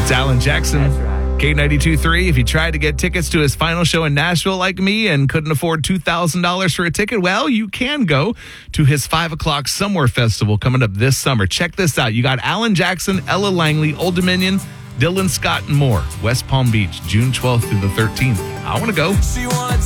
It's Alan Jackson. K92.3. If you tried to get tickets to his final show in Nashville like me and couldn't afford $2,000 for a ticket, well, you can go to his 5 o'clock Somewhere Festival coming up this summer. Check this out. You got Alan Jackson, Ella Langley, Old Dominion, Dylan Scott, and more. West Palm Beach, June 12th through the 13th. I want to go.